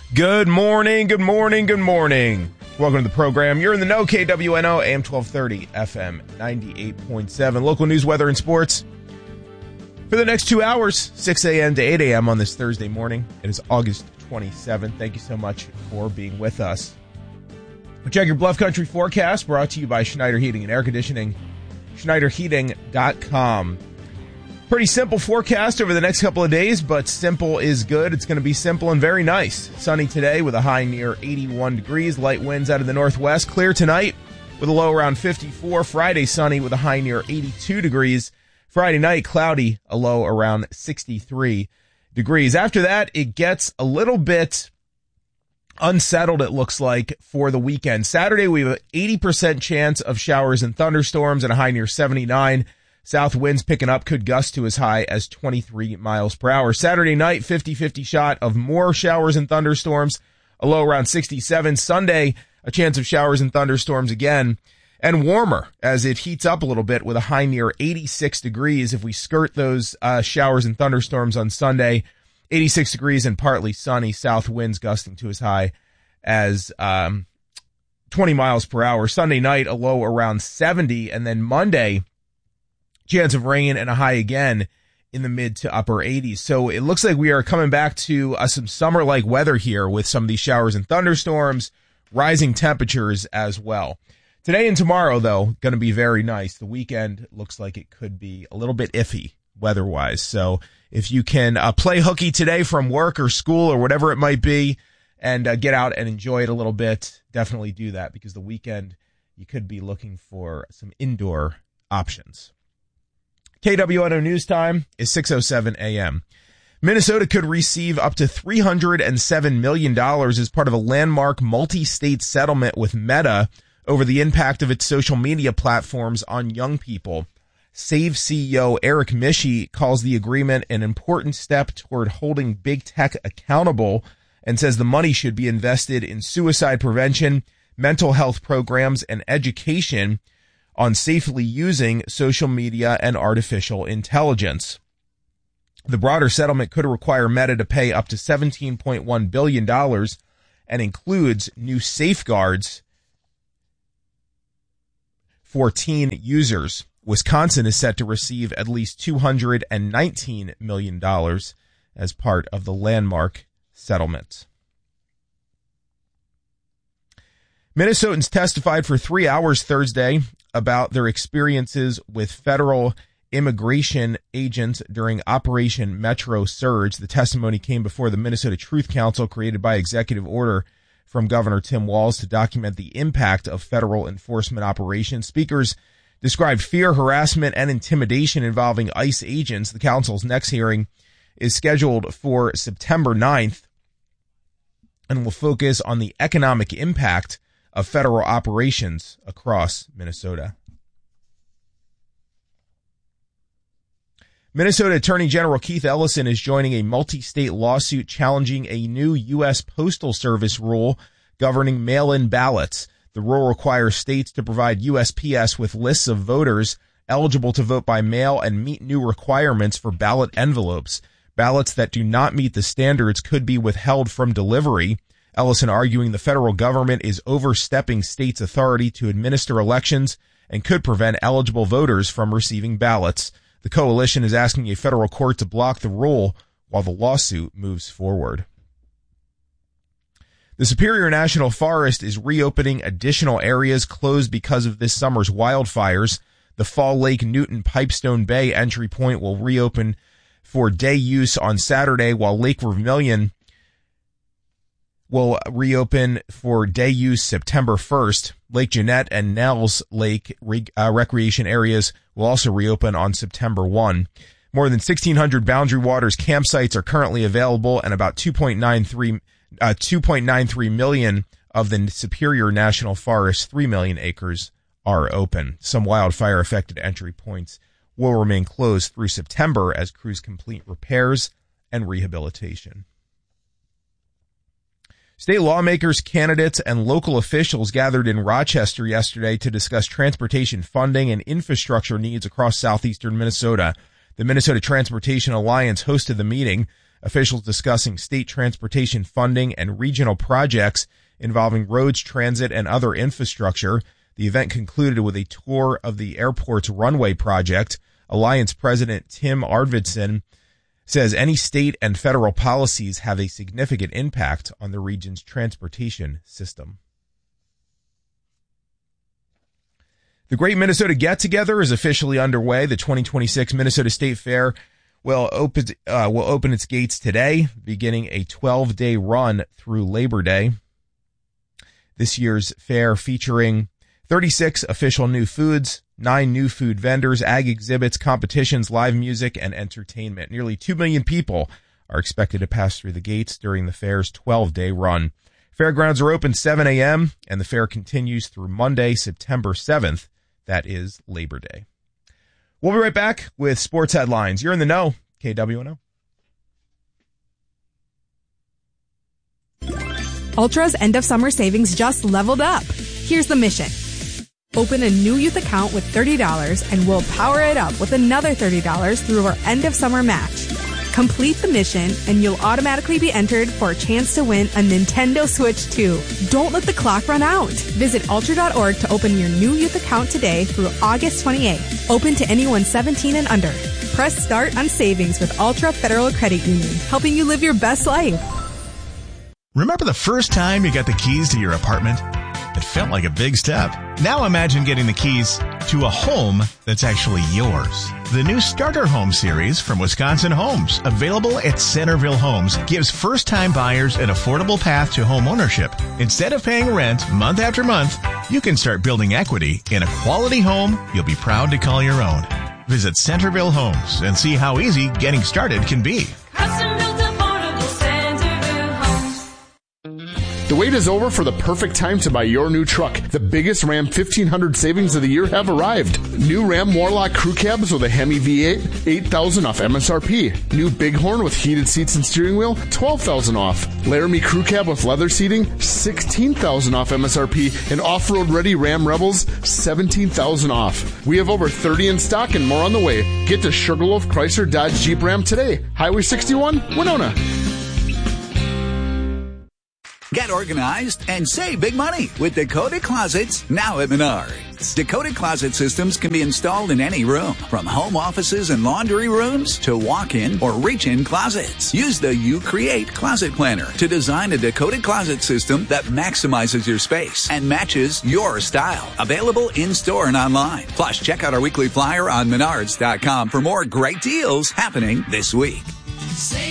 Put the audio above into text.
Good morning, good morning, good morning. Welcome to the program. You're in the know, KWNO, AM 1230, FM 98.7. Local news, weather, and sports. For the next 2 hours, 6 a.m. to 8 a.m. on this Thursday morning. It is August 27th. Thank you so much for being with us. Check your Bluff Country forecast, brought to you by Schneider Heating and Air Conditioning, SchneiderHeating.com. Pretty simple forecast over the next couple of days, but simple is good. It's going to be simple and very nice. Sunny today with a high near 81 degrees. Light winds out of the northwest. Clear tonight with a low around 54. Friday sunny with a high near 82 degrees. Friday night cloudy, a low around 63 degrees. After that, it gets a little bit unsettled, it looks like, for the weekend. Saturday, we have an 80% chance of showers and thunderstorms and a high near 79. South winds picking up, could gust to as high as 23 miles per hour. Saturday night, 50-50 shot of more showers and thunderstorms, a low around 67. Sunday, a chance of showers and thunderstorms again, and warmer as it heats up a little bit with a high near 86 degrees. If we skirt those showers and thunderstorms on Sunday, 86 degrees and partly sunny, south winds gusting to as high as 20 miles per hour. Sunday night, a low around 70, and then Monday, chance of rain and a high again in the mid to upper 80s. So it looks like we are coming back to some summer-like weather here with some of these showers and thunderstorms, rising temperatures as well. Today and tomorrow, though, going to be very nice. The weekend looks like it could be a little bit iffy weather-wise. So if you can play hooky today from work or school or whatever it might be and get out and enjoy it a little bit, definitely do that, because the weekend you could be looking for some indoor options. KWNO News Time is 6:07 a.m. Minnesota could receive up to $307 million as part of a landmark multi-state settlement with Meta over the impact of its social media platforms on young people. Save CEO Eric Mischie calls the agreement an important step toward holding big tech accountable and says the money should be invested in suicide prevention, mental health programs, and education on safely using social media and artificial intelligence. The broader settlement could require Meta to pay up to $17.1 billion and includes new safeguards for teen users. Wisconsin is set to receive at least $219 million as part of the landmark settlement. Minnesotans testified for 3 hours Thursday about their experiences with federal immigration agents during Operation Metro Surge. The testimony came before the Minnesota Truth Council, created by executive order from Governor Tim Walz to document the impact of federal enforcement operations. Speakers described fear, harassment, and intimidation involving ICE agents. The council's next hearing is scheduled for September 9th and will focus on the economic impact of federal operations across Minnesota. Minnesota Attorney General Keith Ellison is joining a multi-state lawsuit challenging a new U.S. Postal Service rule governing mail-in ballots. The rule requires states to provide USPS with lists of voters eligible to vote by mail and meet new requirements for ballot envelopes. Ballots that do not meet the standards could be withheld from delivery. Ellison arguing the federal government is overstepping states' authority to administer elections and could prevent eligible voters from receiving ballots. The coalition is asking a federal court to block the rule while the lawsuit moves forward. The Superior National Forest is reopening additional areas closed because of this summer's wildfires. The Fall Lake Newton Pipestone Bay entry point will reopen for day use on Saturday, while Lake Vermilion will reopen for day use September 1st. Lake Jeanette and Nels Lake recreation areas will also reopen on September 1. More than 1,600 Boundary Waters campsites are currently available, and about 2.93 million of the Superior National Forest's 3 million acres are open. Some wildfire-affected entry points will remain closed through September as crews complete repairs and rehabilitation. State lawmakers, candidates, and local officials gathered in Rochester yesterday to discuss transportation funding and infrastructure needs across southeastern Minnesota. The Minnesota Transportation Alliance hosted the meeting. Officials discussing state transportation funding and regional projects involving roads, transit, and other infrastructure. The event concluded with a tour of the airport's runway project. Alliance President Tim Arvidsson says any state and federal policies have a significant impact on the region's transportation system. The Great Minnesota Get-Together is officially underway. The 2026 Minnesota State Fair will open its gates today, beginning a 12-day run through Labor Day. This year's fair featuring 36 official new foods, 9 new food vendors, ag exhibits, competitions, live music, and entertainment. Nearly 2 million people are expected to pass through the gates during the fair's 12-day run. Fairgrounds are open 7 a.m., and the fair continues through Monday, September 7th. That is Labor Day. We'll be right back with sports headlines. You're in the know, KWNO. Ultra's end of summer savings just leveled up. Here's the mission. Open a new youth account with $30 and we'll power it up with another $30 through our end of summer match. Complete the mission and you'll automatically be entered for a chance to win a Nintendo Switch 2. Don't let the clock run out. Visit Ultra.org to open your new youth account today through August 28th. Open to anyone 17 and under. Press start on savings with Ultra Federal Credit Union, helping you live your best life. Remember the first time you got the keys to your apartment? It felt like a big step. Now imagine getting the keys to a home that's actually yours. The new Starter Home series from Wisconsin Homes, available at Centerville Homes, gives first-time buyers an affordable path to home ownership. Instead of paying rent month after month, you can start building equity in a quality home you'll be proud to call your own. Visit Centerville Homes and see how easy getting started can be. The wait is over for the perfect time to buy your new truck. The biggest Ram 1500 savings of the year have arrived. New Ram Warlock crew cabs with a Hemi V8, $8,000 off MSRP. New Bighorn with heated seats and steering wheel, $12,000 off. Laramie crew cab with leather seating, $16,000 off MSRP. And off-road ready Ram Rebels, $17,000 off. We have over 30 in stock and more on the way. Get to Sugarloaf Chrysler Dodge Jeep Ram today. Highway 61, Winona. Get organized and save big money with Dakota Closets now at Menards. Dakota Closet systems can be installed in any room, from home offices and laundry rooms to walk-in or reach-in closets. Use the You Create Closet Planner to design a Dakota Closet system that maximizes your space and matches your style. Available in-store and online. Plus, check out our weekly flyer on Menards.com for more great deals happening this week. Save